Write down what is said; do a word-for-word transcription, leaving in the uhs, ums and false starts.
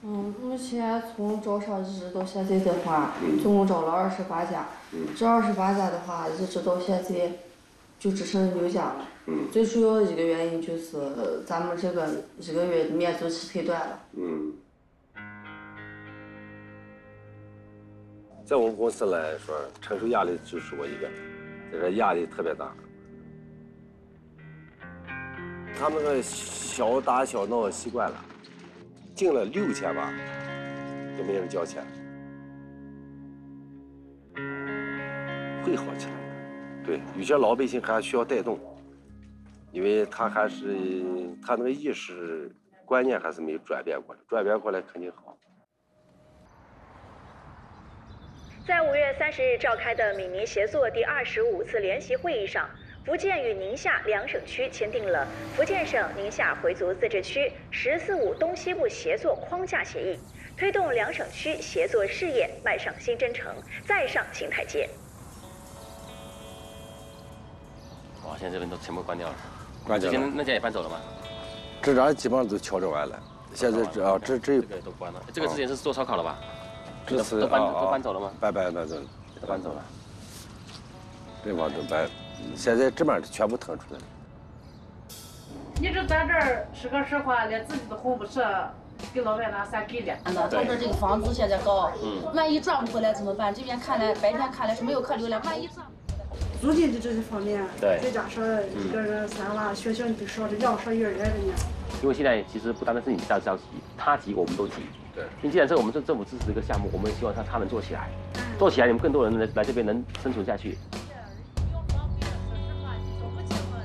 嗯，目前从招商日到现在的话，总共招了二十八家。嗯。这二十八家的话，一直到现在就只剩六家了。嗯。最主要一个原因就是咱们这个一个月免租期太短了。嗯。 在我们公司来说，承受压力就是我一个，这个压力特别大。他们个小打小闹习惯了，进了六千吧，都没人交钱，会好起来的。对，有些老百姓还需要带动，因为他还是他那个意识观念还是没有转变过来，转变过来肯定好。 在五月三十日召开的闽宁协作第二十五次联席会议上，福建与宁夏两省区签订了福建省宁夏回族自治区“十四五”东西部协作框架协议，推动两省区协作事业迈上新征程，再上新台阶。 哇，现在这边都全部关掉了， 关掉了。 之前那家也搬走了吗？ 这家基本上都敲着完了，现在这啊这这这个都关了。这个之前是做烧烤的吧？ 这次都搬啊都搬走了吗？ 搬搬搬走了， 都搬走了。 这帮都搬，现在这边全部腾出来了。 你说咱这儿说个实话，连自己都混不上，给老板拿啥给的？ 他说这个房租现在高，嗯，万一赚不回来怎么办？这边看来白天看来是没有客流量，万一赚。 租金的这些方面， 对， 再加上一个人三万，学校你得少的两少一人的呢。 因为现在其实不单单是你家着急，他急我们都急。对，因为既然是我们这政府支持这个项目，我们希望他他能做起来，做起来你们更多人来来这边能生存下去。